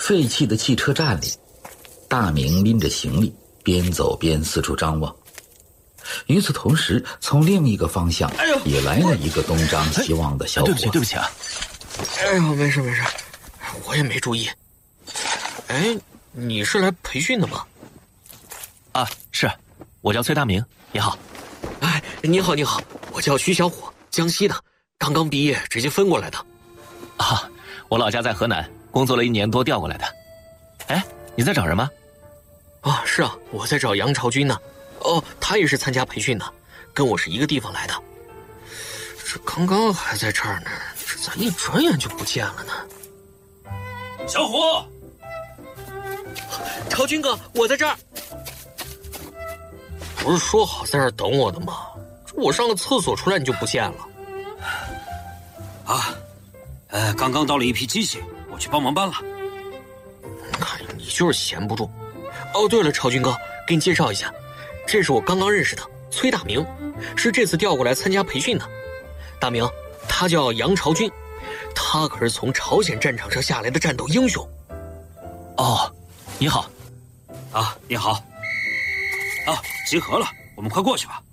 废弃的汽车站里，大明拎着行李，边走边四处张望。与此同时，从另一个方向也来了一个东张西望的小伙子。 对不起啊！ 哎呦，没事，我也没注意。哎，你是来培训的吗？ 啊，是，我叫崔大明，你好。 哎，你好，我叫徐小虎，江西的，刚刚毕业直接分过来的。 啊，我老家在河南，工作了1年多调过来的。哎，你在找人吗？ 啊，是啊，我在找杨朝军呢。哦，他也是参加培训的，跟我是一个地方来的。这刚刚还在这儿呢，这咋一转眼就不见了呢？ 小虎， 朝军哥，我在这儿。不是说好在这儿等我的吗？我上个厕所出来你就不见了。 啊，刚刚到了一批机器，我去帮忙搬了。 看你就是闲不住。哦，对了，朝军哥，给你介绍一下，这是我刚刚认识的崔大明，是这次调过来参加培训的。大明，他叫杨朝军，他可是从朝鲜战场上下来的战斗英雄。 哦，你好。 啊，你好。啊，集合了，我们快过去吧。